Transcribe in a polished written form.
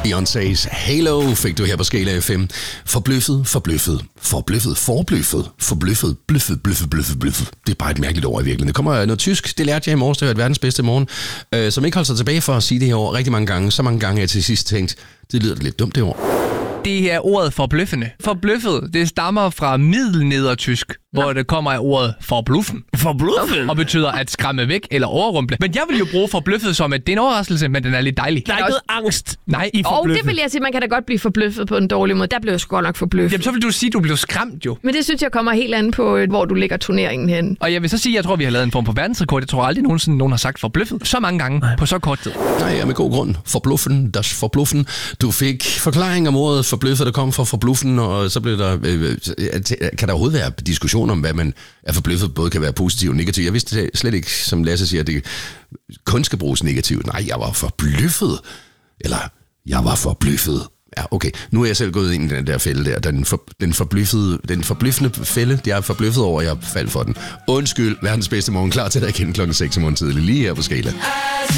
Beyoncé's Halo fik du her på Skala FM. Forbløffet, bløffet. Det er bare et mærkeligt ord i virkeligheden. Det kommer noget tysk, det lærte jeg i morges, det var et verdens bedste morgen, som ikke holdt sig tilbage for at sige det her ord rigtig mange gange. Så mange gange, jeg til sidst tænkt, det lyder lidt dumt det ord. Det her ordet forbløffende. Forbløffet, det stammer fra middelnedertysk, hvor det kommer af ordet forbluffen. Forbløffet? Og betyder at skræmme væk eller overrumple. Men jeg vil jo bruge forbløffet som, at det er en overraskelse, men den er lidt dejlig. Der er ikke noget angst. Nej, i forbløffet. Og det vil jeg sige, man kan da godt blive forbløffet på en dårlig måde. Der blev jeg sgu godt nok forbløffet. Jamen, så vil du sige, at du blev skræmt jo. Men det synes jeg kommer helt an på, hvor du lægger turneringen hen. Og jeg vil så sige, at jeg tror, vi har lavet en form for verdensrekord. Jeg tror aldrig nogensinde, nogen har sagt forbløffet så mange gange på så kort tid. Nej, ja, med god grund. Forbluffen. Du fik forklaring om ordet forbløffet, der kom fra forbluffen, og så blev der... kan der overhovedet være diskussion om, hvad man er forbløffet, både kan være positivt og negativt? Jeg vidste slet ikke, som Lasse siger, at det kun skal bruges negativt. Nej, jeg var forbløffet. Eller, jeg var forbløffet. Ja, okay. Nu er jeg selv gået ind i den der fælde der. Den forbløffende fælde, jeg er forbløffet over, at jeg faldt for den. Undskyld, verdens bedste morgen, klar til dig igen klokken 6 om morgenen tidlig, lige her på Skala.